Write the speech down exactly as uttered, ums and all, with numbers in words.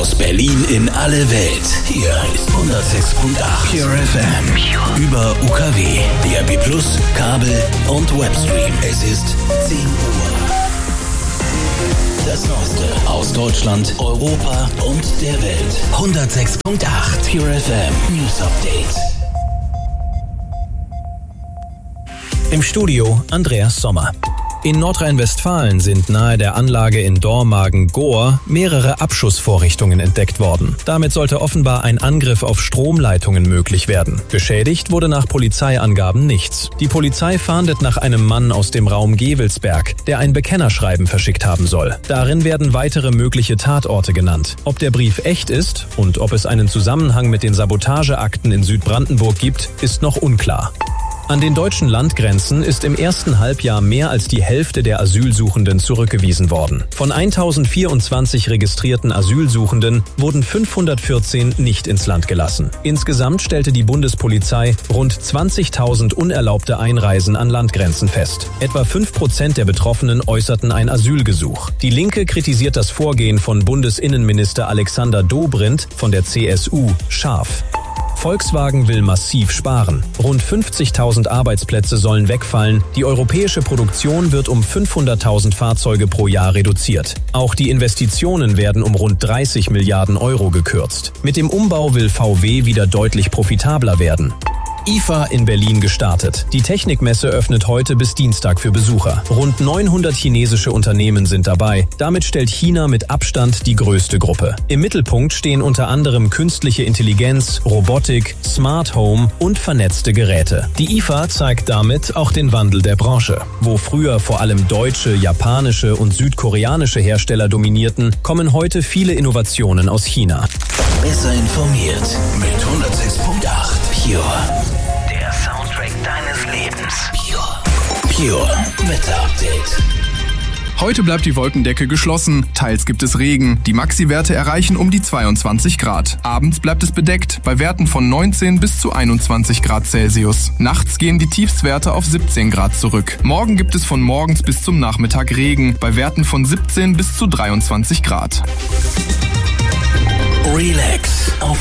Aus Berlin in alle Welt. Hier ist hundertsechs Komma acht Pure F M. Über U K W, D A B plus, Kabel und Webstream. Es ist zehn Uhr. Das Neueste aus Deutschland, Europa und der Welt. hundertsechs Komma acht Pure F M News Update. Im Studio Andreas Sommer. In Nordrhein-Westfalen sind nahe der Anlage in Dormagen-Gohr mehrere Abschussvorrichtungen entdeckt worden. Damit sollte offenbar ein Angriff auf Stromleitungen möglich werden. Beschädigt wurde nach Polizeiangaben nichts. Die Polizei fahndet nach einem Mann aus dem Raum Gevelsberg, der ein Bekennerschreiben verschickt haben soll. Darin werden weitere mögliche Tatorte genannt. Ob der Brief echt ist und ob es einen Zusammenhang mit den Sabotageakten in Südbrandenburg gibt, ist noch unklar. An den deutschen Landgrenzen ist im ersten Halbjahr mehr als die Hälfte der Asylsuchenden zurückgewiesen worden. Von tausendvierundzwanzig registrierten Asylsuchenden wurden fünfhundertvierzehn nicht ins Land gelassen. Insgesamt stellte die Bundespolizei rund zwanzigtausend unerlaubte Einreisen an Landgrenzen fest. Etwa fünf Prozent der Betroffenen äußerten ein Asylgesuch. Die Linke kritisiert das Vorgehen von Bundesinnenminister Alexander Dobrindt von der C S U scharf. Volkswagen will massiv sparen. Rund fünfzigtausend Arbeitsplätze sollen wegfallen. Die europäische Produktion wird um fünfhunderttausend Fahrzeuge pro Jahr reduziert. Auch die Investitionen werden um rund dreißig Milliarden Euro gekürzt. Mit dem Umbau will V W wieder deutlich profitabler werden. I F A in Berlin gestartet. Die Technikmesse öffnet heute bis Dienstag für Besucher. Rund neunhundert chinesische Unternehmen sind dabei. Damit stellt China mit Abstand die größte Gruppe. Im Mittelpunkt stehen unter anderem künstliche Intelligenz, Robotik, Smart Home und vernetzte Geräte. Die I F A zeigt damit auch den Wandel der Branche. Wo früher vor allem deutsche, japanische und südkoreanische Hersteller dominierten, kommen heute viele Innovationen aus China. Besser informiert mit hundertsechs Komma acht Pure. Der Soundtrack deines Lebens. Pure. Pure Wetter-Update. Heute bleibt die Wolkendecke geschlossen, teils gibt es Regen. Die Maxi-Werte erreichen um die zweiundzwanzig Grad. Abends bleibt es bedeckt, bei Werten von neunzehn bis zu einundzwanzig Grad Celsius. Nachts gehen die Tiefstwerte auf siebzehn Grad zurück. Morgen gibt es von morgens bis zum Nachmittag Regen, bei Werten von siebzehn bis zu dreiundzwanzig Grad. Relax auf